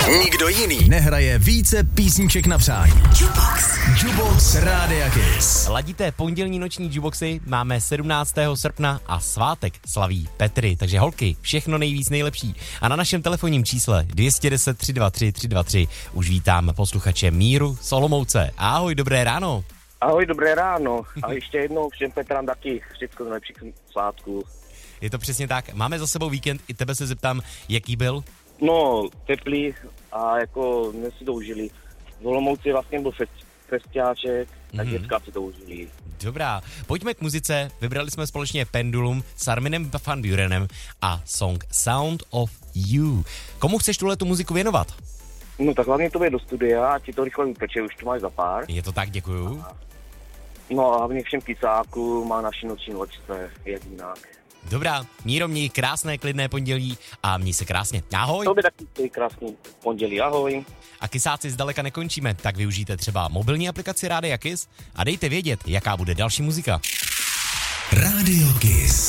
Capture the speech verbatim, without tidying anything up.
Nikdo jiný nehraje více písniček na přání. Jukebox. Jukebox Rádia Kiss. Ladíte pondělní noční Jukeboxy, máme sedmnáctého srpna a svátek slaví Petry, takže holky, všechno nejvíc nejlepší. A na našem telefonním čísle dvě stě deset tři dva tři tři dva tři už vítám posluchače Míru z Olomouce. Ahoj, dobré ráno. Ahoj, dobré ráno. A ještě jednou všem Petrám taky všechno nejlepších svátků. Je to přesně tak. Máme za sebou víkend, i tebe se zeptám, jaký byl? No, teplý a jako jsme si to užili. V Olomouci vlastně byl fest, festiáček, tak mm-hmm. děcka si to užili. Dobrá, pojďme k muzice. Vybrali jsme společně Pendulum s Arminem van Burenem a song Sound of You. Komu chceš tuhletu muziku věnovat? No tak hlavně to bude do studia a ti to rychle upeče, už to máš za pár. Je to tak, děkuju. A, no a hlavně všem kysákům má naši noční loďce, jak jinak. Dobrá, Míro, měj krásné klidné pondělí a měj se krásně. Ahoj. To by taky krásný pondělí, ahoj. A kysáci zdaleka nekončíme, tak využijte třeba mobilní aplikaci Rádia Kiss a dejte vědět, jaká bude další muzika. Rádio Kiss.